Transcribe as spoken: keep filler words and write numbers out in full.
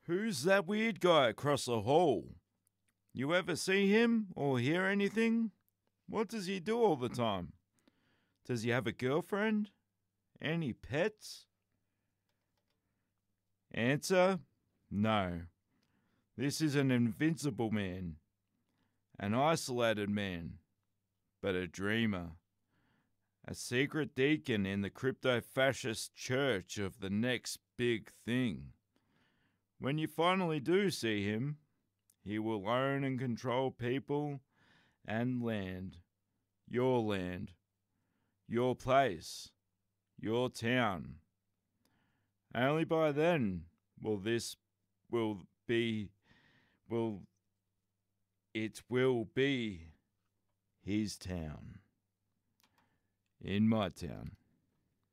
Who's that weird guy across the hall? You ever see him or hear anything? What does he do all the time? Does he have a girlfriend? Any pets? Answer: no. This is an invincible man, an isolated man, but a dreamer, a secret deacon in the crypto-fascist church of the next big thing. When you finally do see him, he will own and control people and land, your land, your place, your town. Only by then will this will be will it will be his town. In my town.